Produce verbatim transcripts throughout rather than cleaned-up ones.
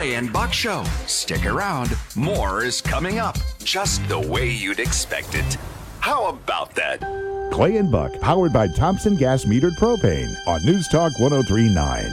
Clay and Buck Show. Stick around. More is coming up, just the way you'd expect it. How about that? Clay and Buck, powered by Thompson Gas Metered Propane on News Talk one oh three point nine.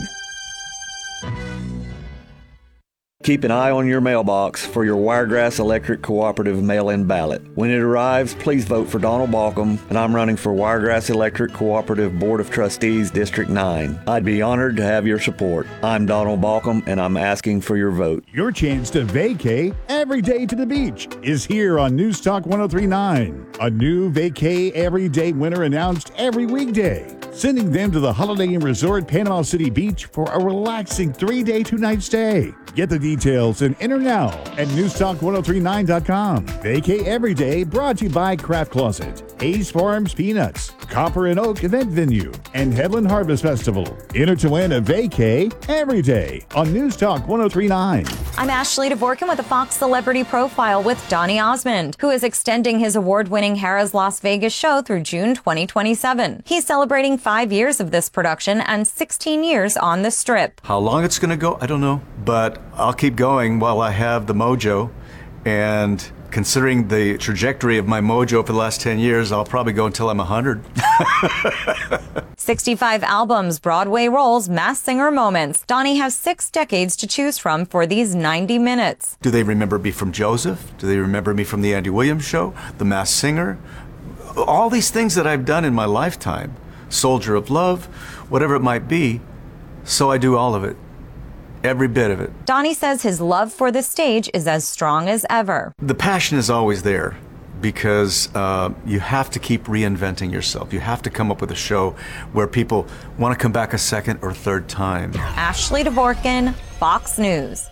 Keep an eye on your mailbox for your Wiregrass Electric Cooperative mail-in ballot. When it arrives, please vote for Donald Balcom, and I'm running for Wiregrass Electric Cooperative Board of Trustees, District nine. I'd be honored to have your support. I'm Donald Balcom, and I'm asking for your vote. Your chance to vacay every day to the beach is here on News Talk one oh three point nine. A new vacay every day winner announced every weekday, sending them to the Holiday Inn Resort Panama City Beach for a relaxing three-day, two-night stay. Get the details and enter now at news talk ten thirty-nine dot com. Vacay Every Day brought to you by Craft Closet, Hayes Farms Peanuts, Copper and Oak Event Venue, and Headland Harvest Festival. Enter to win a vacay every day on News Talk ten thirty-nine. I'm Ashley Dvorkin with a Fox Celebrity Profile with Donny Osmond, who is extending his award-winning Harrah's Las Vegas show through June twenty twenty-seven. He's celebrating five years of this production and sixteen years on the Strip. How long it's going to go, I don't know, but I'll keep going while I have the mojo, and considering the trajectory of my mojo for the last ten years, I'll probably go until I'm one hundred. sixty-five albums, Broadway roles, Masked Singer moments. Donny has six decades to choose from for these ninety minutes. Do they remember me from Joseph? Do they remember me from the Andy Williams Show, The Masked Singer? All these things that I've done in my lifetime, Soldier of Love, whatever it might be, so I do all of it. Every bit of it. Donny says his love for the stage is as strong as ever. The passion is always there because uh, you have to keep reinventing yourself. You have to come up with a show where people want to come back a second or third time. Ashley Dvorkin, Fox News.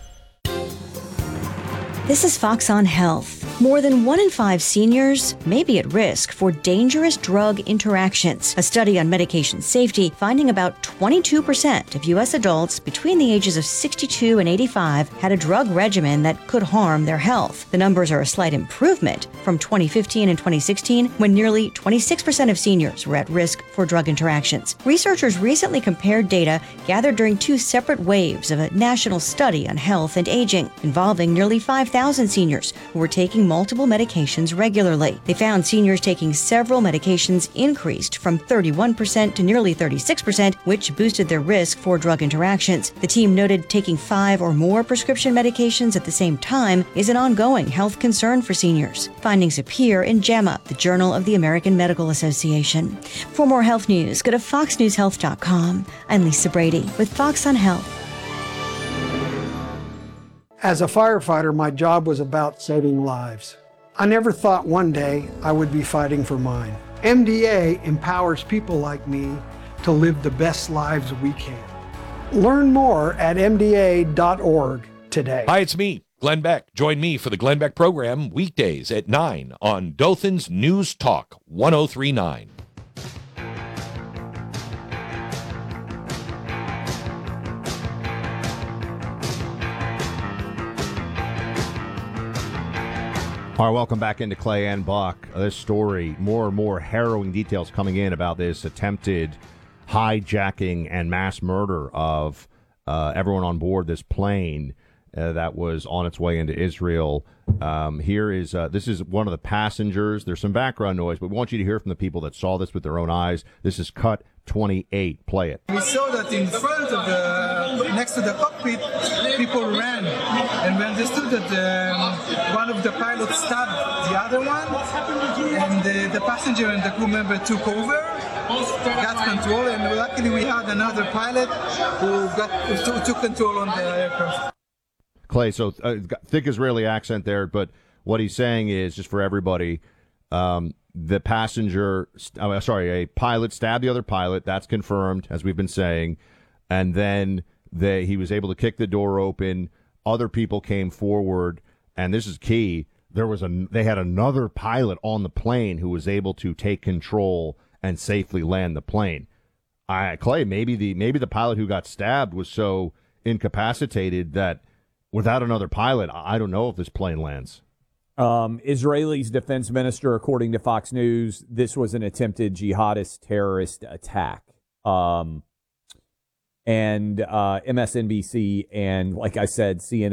This is Fox on Health. More than one in five seniors may be at risk for dangerous drug interactions. A study on medication safety finding about twenty-two percent of U S adults between the ages of sixty-two and eighty-five had a drug regimen that could harm their health. The numbers are a slight improvement from twenty fifteen and twenty sixteen, when nearly twenty-six percent of seniors were at risk for drug interactions. Researchers recently compared data gathered during two separate waves of a national study on health and aging involving nearly five thousand seniors who were taking multiple medications regularly. They found seniors taking several medications increased from thirty-one percent to nearly thirty-six percent, which boosted their risk for drug interactions. The team noted taking five or more prescription medications at the same time is an ongoing health concern for seniors. Findings appear in JAMA, the Journal of the American Medical Association. For more health news, go to fox news health dot com. I'm Lisa Brady with Fox on Health. As a firefighter, my job was about saving lives. I never thought one day I would be fighting for mine. M D A empowers people like me to live the best lives we can. Learn more at M D A dot org today. Hi, it's me, Glenn Beck. Join me for the Glenn Beck program weekdays at nine on Dothan's News Talk ten thirty-nine. All right, welcome back into Clay and Buck. Uh, this story, more and more harrowing details coming in about this attempted hijacking and mass murder of uh, everyone on board this plane uh, that was on its way into Israel. Um, here is, uh, this is one of the passengers. There's some background noise, but we want you to hear from the people that saw this with their own eyes. This is cut twenty-eight. Play it. We saw that in front of the, next to the cockpit, people ran. And we understood that um, one of the pilots stabbed the other one, and the, the passenger and the crew member took over, got control, and luckily we had another pilot who got who took control on the aircraft. Clay, so uh, thick Israeli accent there, but what he's saying is, just for everybody, um, the passenger, uh, sorry, a pilot stabbed the other pilot. That's confirmed, as we've been saying. And then they, he was able to kick the door open. Other people came forward, and this is key. There was a they had another pilot on the plane who was able to take control and safely land the plane. I Clay, maybe the maybe the pilot who got stabbed was so incapacitated that without another pilot, I don't know if this plane lands. Um, Israel's defense minister, according to Fox News, this was an attempted jihadist terrorist attack. Um, and uh, M S N B C and, like I said, C N N